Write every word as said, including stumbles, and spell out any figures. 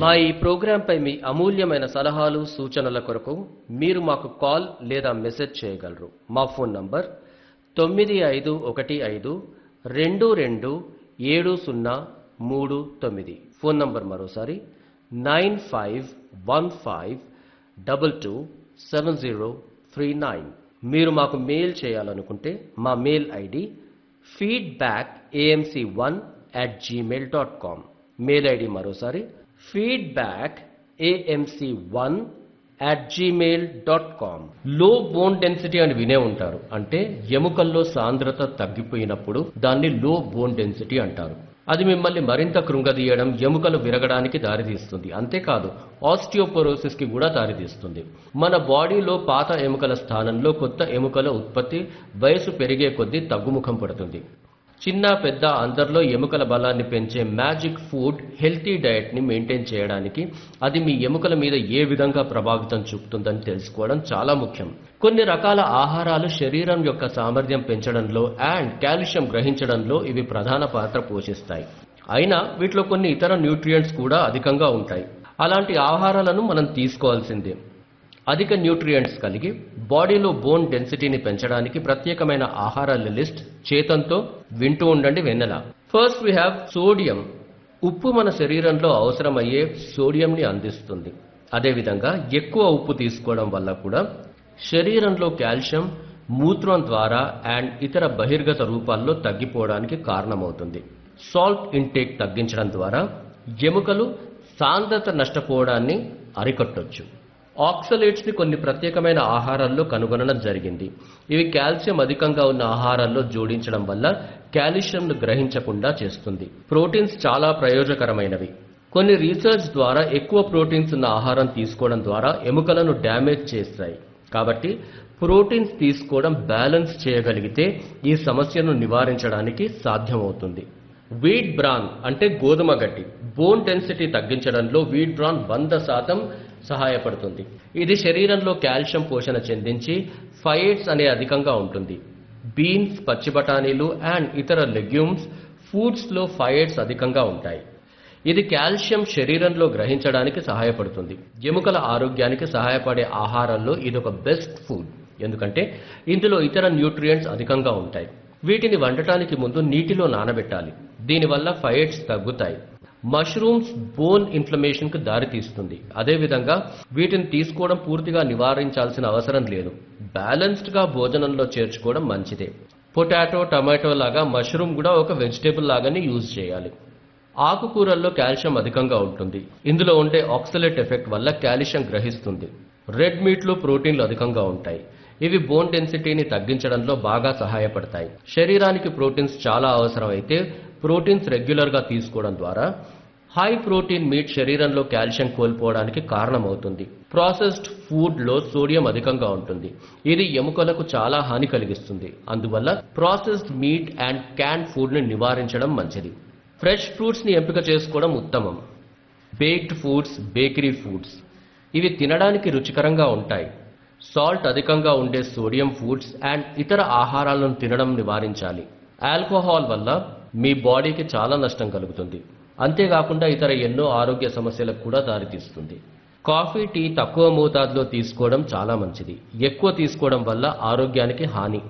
మా ఈ ప్రోగ్రాంపై మీ అమూల్యమైన సలహాలు సూచనల కొరకు మీరు మాకు కాల్ లేదా మెసేజ్ చేయగలరు. మా ఫోన్ నంబర్ తొమ్మిది ఐదు ఒకటి ఐదు రెండు రెండు ఏడు సున్నా మూడు తొమ్మిది. ఫోన్ నంబర్ మరోసారి nine five one five double two seven zero three nine. మీరు మాకు మెయిల్ చేయాలనుకుంటే మా mail ID feedback AMC one at Gmail dot com. Mail ID మరోసారి feedback AMC one at Gmail dot com. లో bone density అని వినే ఉంటారు. అంటే ఎముకల్లో సాంద్రత తగ్గిపోయినప్పుడు దాన్ని లో బోన్ డెన్సిటీ అంటారు. అది మిమ్మల్ని మరింత కృంగదీయడం, ఎముకలు విరగడానికి దారితీస్తుంది. అంతేకాదు ఆస్టియోపోరోసిస్ కి కూడా దారితీస్తుంది. మన బాడీలో పాత ఎముకల స్థానంలో కొత్త ఎముకల ఉత్పత్తి వయసు పెరిగే కొద్దీ తగ్గుముఖం పడుతుంది. చిన్న పెద్ద అందరిలో ఎముకల బలాన్ని పెంచే మ్యాజిక్ ఫుడ్ హెల్తీ డయట్ ని మెయింటైన్ చేయడానికి అది మీ ఎముకల మీద ఏ విధంగా ప్రభావితం చూపుతుందని తెలుసుకోవడం చాలా ముఖ్యం. కొన్ని రకాల ఆహారాలు శరీరం యొక్క సామర్థ్యం పెంచడంలో అండ్ కాల్షియం గ్రహించడంలో ఇవి ప్రధాన పాత్ర పోషిస్తాయి. అయినా వీటిలో కొన్ని ఇతర న్యూట్రియంట్స్ కూడా అధికంగా ఉంటాయి. అలాంటి ఆహారాలను మనం తీసుకోవాల్సిందే. అధిక న్యూట్రియంట్స్ కలిగి బాడీలో బోన్ డెన్సిటీని పెంచడానికి ప్రత్యేకమైన ఆహారాల లిస్ట్ చేతంతో వింటూ ఉండండి వెన్నెల. First we have sodium. ఉప్పు మన శరీరంలో అవసరమయ్యే సోడియంని అందిస్తుంది. అదేవిధంగా ఎక్కువ ఉప్పు తీసుకోవడం వల్ల కూడా శరీరంలో కాల్షియం మూత్రం ద్వారా అండ్ ఇతర బహిర్గత రూపాల్లో తగ్గిపోవడానికి కారణమవుతుంది. సాల్ట్ ఇంటేక్ తగ్గించడం ద్వారా ఎముకలు సాంద్రత నష్టపోవడాన్ని అరికట్టొచ్చు. ఆక్సలేట్స్ ని కొన్ని ప్రత్యేకమైన ఆహారాల్లో కనుగొనడం జరిగింది. ఇవి కాల్షియం అధికంగా ఉన్న ఆహారాల్లో జోడించడం వల్ల కాల్షియంను గ్రహించకుండా చేస్తుంది. ప్రోటీన్స్ చాలా ప్రయోజకరమైనవి. కొన్ని రీసెర్చ్ ద్వారా ఎక్కువ ప్రోటీన్స్ ఉన్న ఆహారం తీసుకోవడం ద్వారా ఎముకలను డ్యామేజ్ చేస్తాయి. కాబట్టి ప్రోటీన్స్ తీసుకోవడం బ్యాలెన్స్ చేయగలిగితే ఈ సమస్యను నివారించడానికి సాధ్యమవుతుంది. వీట్ బ్రాన్ అంటే గోధుమ గడ్డి బోన్ డెన్సిటీ తగ్గించడంలో వీట్ బ్రాన్ వంద శాతం సహాయపడుతుంది. ఇది శరీరంలో కాల్షియం పోషణ చెందించి ఫైట్స్ అనే అధికంగా ఉంటుంది. బీన్స్, పచ్చి బఠానీలు అండ్ ఇతర లెగ్యూమ్స్ ఫుడ్స్ లో ఫైట్స్ అధికంగా ఉంటాయి. ఇది కాల్షియం శరీరంలో గ్రహించడానికి సహాయపడుతుంది. ఎముకల ఆరోగ్యానికి సహాయపడే ఆహారాల్లో ఇదొక బెస్ట్ ఫుడ్. ఎందుకంటే ఇందులో ఇతర న్యూట్రియంట్స్ అధికంగా ఉంటాయి. వీటిని వండటానికి ముందు నీటిలో నానబెట్టాలి. దీనివల్ల ఫైట్స్ తగ్గుతాయి. మష్రూమ్స్ బోన్ ఇన్ఫ్లమేషన్ కు దారితీస్తుంది. అదేవిధంగా వీటిని తీసుకోవడం పూర్తిగా నివారించాల్సిన అవసరం లేదు. బ్యాలెన్స్డ్ గా భోజనంలో చేర్చుకోవడం మంచిదే. పొటాటో, టమాటో లాగా మష్రూమ్ కూడా ఒక వెజిటేబుల్ లాగానే యూజ్ చేయాలి. ఆకుకూరల్లో కాల్షియం అధికంగా ఉంటుంది. ఇందులో ఉండే ఆక్సలేట్ ఎఫెక్ట్ వల్ల కాల్షియం గ్రహిస్తుంది. రెడ్ మీట్ లో ప్రోటీన్లు అధికంగా ఉంటాయి. ఇవి బోన్ డెన్సిటీని తగ్గించడంలో బాగా సహాయపడతాయి. శరీరానికి ప్రోటీన్స్ చాలా అవసరం అయితే ప్రోటీన్స్ రెగ్యులర్ గా తీసుకోవడం ద్వారా హై ప్రోటీన్ మీట్ శరీరంలో కాల్షియం కోల్పోవడానికి కారణమవుతుంది. ప్రాసెస్డ్ ఫుడ్ లో సోడియం అధికంగా ఉంటుంది. ఇది ఎముకలకు చాలా హాని కలిగిస్తుంది. అందువల్ల processed meet and can food ని నివారించడం మంచిది. ఫ్రెష్ ఫ్రూట్స్ ని ఎంపిక చేసుకోవడం ఉత్తమం. బేక్డ్ ఫుడ్స్, బేకరీ ఫుడ్స్ ఇవి తినడానికి రుచికరంగా ఉంటాయి. సాల్ట్ అధికంగా ఉండే సోడియం ఫుడ్స్ అండ్ ఇతర ఆహారాలను తినడం నివారించాలి. ఆల్కహాల్ వల్ల మీ బాడీకి చాలా నష్టం కలుగుతుంది. అంతేకాకుండా ఇతర ఎన్నో ఆరోగ్య సమస్యలకు కూడా దారితీస్తుంది. కాఫీ, టీ తక్కువ మోతాదులో తీసుకోవడం చాలా మంచిది. ఎక్కువ తీసుకోవడం వల్ల ఆరోగ్యానికి హాని.